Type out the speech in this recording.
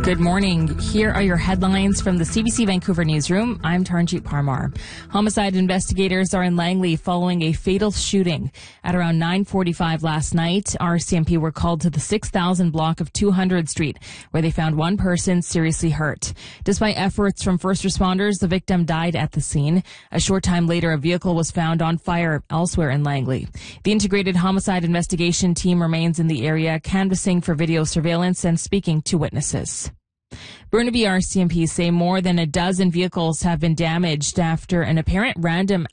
Good morning. Here are your headlines from the CBC Vancouver newsroom. I'm Taranjeet Parmar. Homicide investigators are in Langley following a fatal shooting. At around 9:45 last night, RCMP were called to the 6000 block of 200 Street, where they found one person seriously hurt. Despite efforts from first responders, the victim died at the scene. A short time later, a vehicle was found on fire elsewhere in Langley. The integrated homicide investigation team remains in the area, canvassing for video surveillance and speaking to witnesses. Burnaby RCMP say more than a dozen vehicles have been damaged after an apparent random